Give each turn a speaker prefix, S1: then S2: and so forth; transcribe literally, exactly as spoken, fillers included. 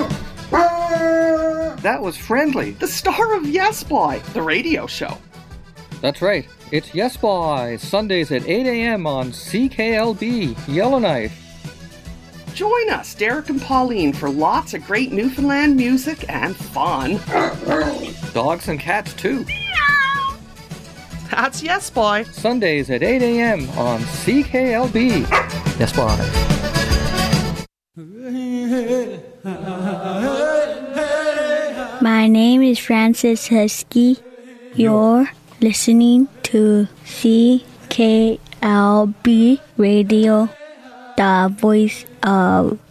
S1: That was Friendly, the star of Yes Boy, the radio show.
S2: That's right. It's Yes Boy, Sundays at eight a.m. on C K L B, Yellowknife.
S1: Join us, Derek and Pauline, for lots of great Newfoundland music and fun.
S2: Dogs and cats, too.
S1: That's Yes Boy.
S2: Sundays at eight a.m. on C K L B. Yes Boy.
S3: My name is Francis Husky. You're listening to C K L B Radio, the voice of